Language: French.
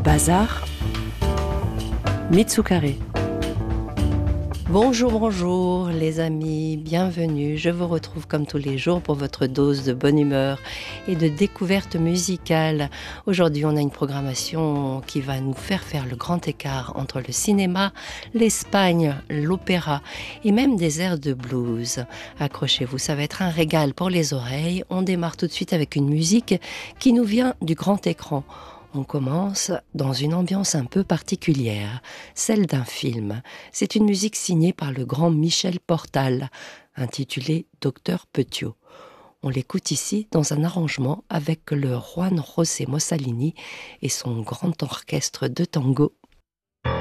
Bazar, Mitsukare. Bonjour les amis, bienvenue. Je vous retrouve comme tous les jours pour votre dose de bonne humeur et de découverte musicale. Aujourd'hui, on a une programmation qui va nous faire le grand écart entre le cinéma, l'Espagne, l'opéra et même des airs de blues. Accrochez-vous, ça va être un régal pour les oreilles. On démarre tout de suite avec une musique qui nous vient du grand écran. On commence dans une ambiance un peu particulière, celle d'un film. C'est une musique signée par le grand Michel Portal, intitulée Docteur Petiot. On l'écoute ici dans un arrangement avec le Juan José Mossalini et son grand orchestre de tango